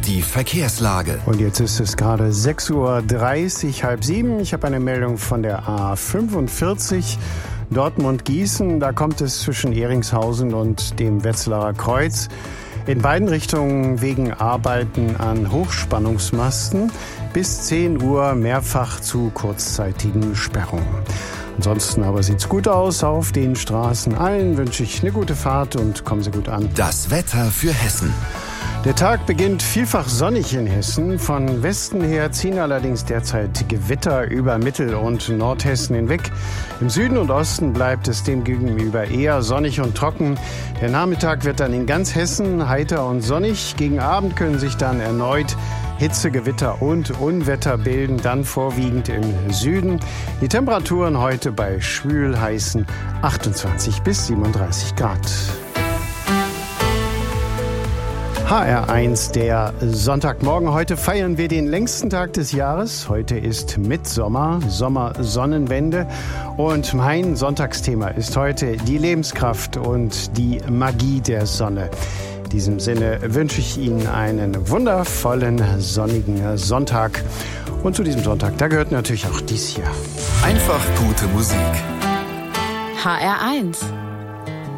die Verkehrslage. Und jetzt ist es gerade 6:30 Uhr, halb sieben. Ich habe eine Meldung von der A45 Dortmund-Gießen. Da kommt es zwischen Ehringshausen und dem Wetzlarer Kreuz in beiden Richtungen wegen Arbeiten an Hochspannungsmasten bis 10 Uhr mehrfach zu kurzzeitigen Sperrungen. Ansonsten aber sieht's gut aus auf den Straßen. Allen wünsche ich eine gute Fahrt und kommen Sie gut an. Das Wetter für Hessen. Der Tag beginnt vielfach sonnig in Hessen. Von Westen her ziehen allerdings derzeit Gewitter über Mittel- und Nordhessen hinweg. Im Süden und Osten bleibt es demgegenüber eher sonnig und trocken. Der Nachmittag wird dann in ganz Hessen heiter und sonnig. Gegen Abend können sich dann erneut Hitzegewitter und Unwetter bilden, dann vorwiegend im Süden. Die Temperaturen heute bei schwül heißen 28 bis 37 Grad. HR1, der Sonntagmorgen. Heute feiern wir den längsten Tag des Jahres. Heute ist Mittsommer, Sommersonnenwende. Und mein Sonntagsthema ist heute die Lebenskraft und die Magie der Sonne. In diesem Sinne wünsche ich Ihnen einen wundervollen, sonnigen Sonntag. Und zu diesem Sonntag, da gehört natürlich auch dies hier. Einfach gute Musik. HR1